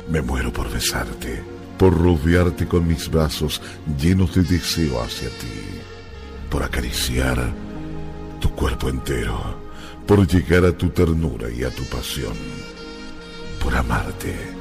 Me muero por besarte, por rodearte con mis brazos llenos de deseo hacia ti, por acariciar tu cuerpo entero, por llegar a tu ternura y a tu pasión, por amarte